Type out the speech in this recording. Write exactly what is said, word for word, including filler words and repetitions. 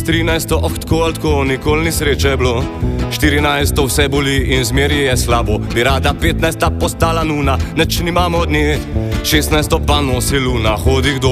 trinajsto, oh tako ali tako, nikoli ni sreče bilo. štirinajsto vse boli in zmeri je slabo. Bi rada petnajsta postala nuna, neč nimamo od nje. šestnajsto pa nosi luna, hodi kdo